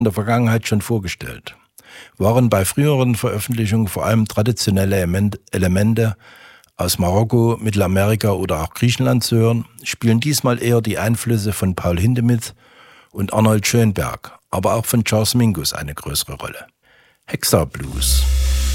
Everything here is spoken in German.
in der Vergangenheit schon vorgestellt. Waren bei früheren Veröffentlichungen vor allem traditionelle Elemente aus Marokko, Mittelamerika oder auch Griechenland zu hören, spielen diesmal eher die Einflüsse von Paul Hindemith und Arnold Schönberg, aber auch von Charles Mingus eine größere Rolle. Hexablues.